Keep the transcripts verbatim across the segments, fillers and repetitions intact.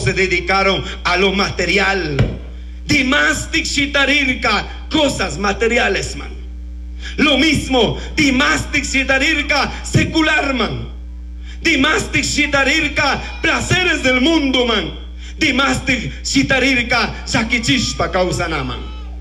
se dedicaron a lo material. Dimastik shitarirka, cosas materiales, man. Lo mismo, dimastik shitarirka, secular, man. Dimastik shitarirka, placeres del mundo, man. Dimastik shitarirka, sakichispa kausanaman.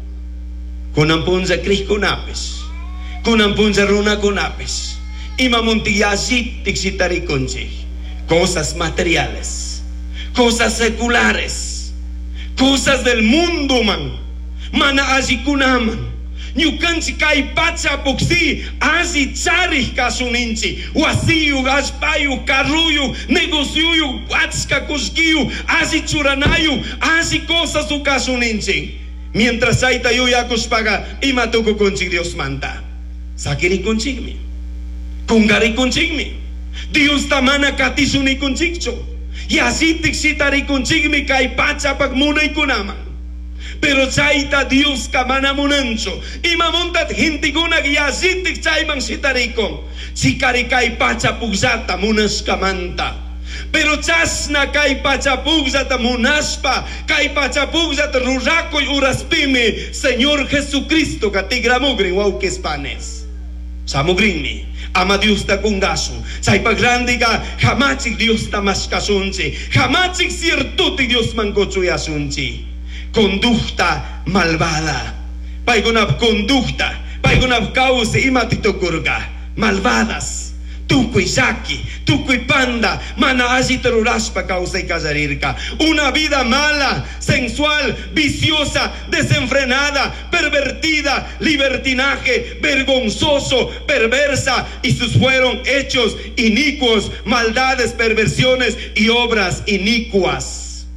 Kunampunza kris kunapis. Kunampunza runa kunapis. Imamuntiyasit shitarikunchi. Cosas materiales, cosas seculares, cosas del mundo, man. Mana azikunaman. Nyukanchi kai pacha puksi azi charih kasuninchi. Wasiyu, aspayu, karuyu, negociuyu, watska kuskiyu, azi churanayu, azi cosas u kasuninchi. Mientras aita yu yakuspaga imatuku kunchi Dios manta. Sakiri kunchigmi. Kungari kunchigmi. Dios tamana katisuni kunchikcho. Y así tixitari kunchigmi kai pacha pagmuna ikunama. Pero chaita Dios kamana munancho. Ima montat hintiguna gyasí tixchaimang sitarikon. Chikari kai pacha pugzata munas kamanta. Pero chasna kai pacha pugzata munaspa. Kai pacha pugzata rurako y uraspime. Señor Jesucristo katigramugri waukespanes. Samugrinmi. Ama Dios ta kungasun. Say pagrandi ka hamachik Dios ta mas kasunchi. Hamachik ciertuti Dios mangochuyasunchi. Conducta malvada. Paigunab conducta. Paigunab causa imatitokurga. Malvadas. Tukui saki, tukui panda, mana aziteruraspa causa y casarirka. Una vida mala, sensual, viciosa, desenfrenada, pervertida, libertinaje, vergonzoso, perversa, y sus fueron hechos inicuos, maldades, perversiones y obras inicuas.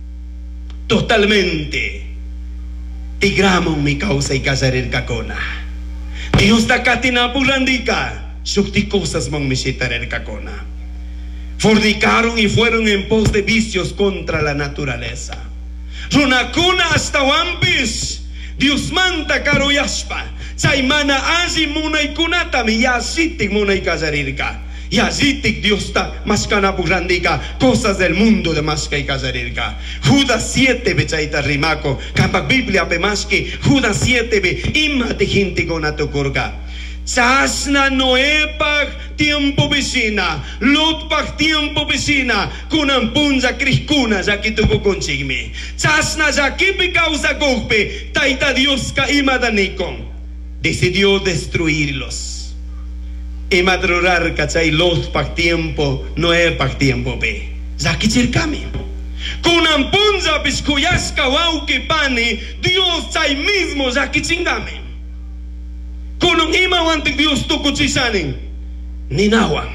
Totalmente. Tigramon mi causa y casarirka kona. Dios ta katina purandika. Sukti cosas man misitarer kakona. Fornicaron y fueron en pos de vicios contra la naturaleza. Runakuna hasta wampis. Dios manta karoyaspa. Saimana azi muna ikunata mi yazitik muna ikazarirka. Yazitik Dios ta maskana purandika. Cosas del mundo de maska ikazarirka. Judas siete bechaita rimako. Kampak Biblia pemaski. Judas siete be ima de gente gonatokurga. Chasna Noepak tiempo vecina, Lotpak tiempo vecina, kunan punza kriskuna zakituko konchigmi. Chasna zakipi causa golpe, taita Dios ka imadanikon. Decidió destruirlos. Imadrorar kachay Lotpak tiempo, Noepak tiempo be. Zakichirkami. Kunan punza piskuyaska wauki pani, Dios chay mismo zakichingami. Kunong imawantik Dios tukuchisaning ninawan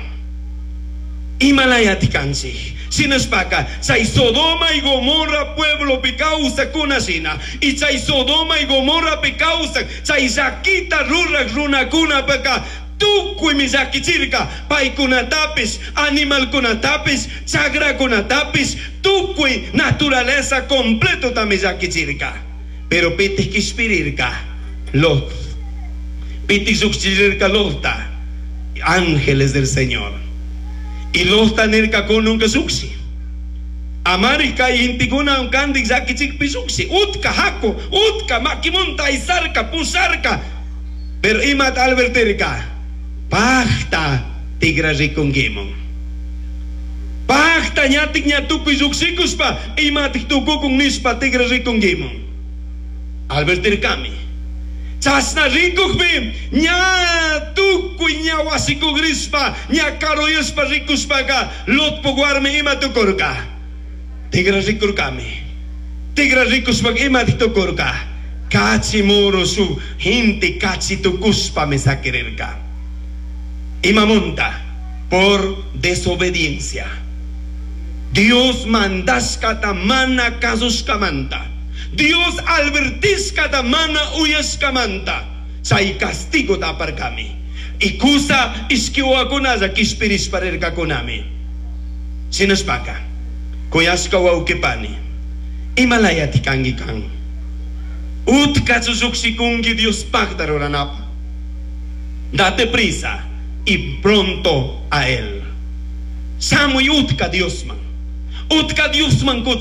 Himalaya tikansi sinaspaka chay Sodoma y Gomorra pueblo picausa kunasina y chay Sodoma y Gomorra picausa chay zakita rurak runakuna paka tukui mizakichirka pay kunatapis animal kunatapis chagra kunatapis tukui naturaleza completo tamizakichirka pero pitis kispirirka Lot Pitisuxirka lota ángeles del Señor y lota nerka konung kasuksi amarika intiguna un kandik zakichik pisuksi utka hako utka makimonta isarka pusarka pero imat alberterka pahta tigra rikongimon pahta nyatik nyatuku isuksikus pa imatik tukukung nispa tigra rikongimon alberterkami Chasna rikukmi nya tukui nya wasiku grispa nya karoyuspa rikuspaga lot poguarme ima tukurka tigra rikurkami tigra rikuspag ima tukurka kachi moro su hinti kachi tukuspa mesakirirka ima monta por desobediencia Dios mandas katamana kasuskamanta Dios albertis kada mana uyas kamanta say castigo tapar kami ikusa iskiwa kunaza kispiris parer ka kunami sinaspaka kuyas kawaw kipani Himalaya tikangi kang ut katsusuksi kungi Dios pagdaroranap date prisa y pronto a él samuy utka Dios man utka Dios man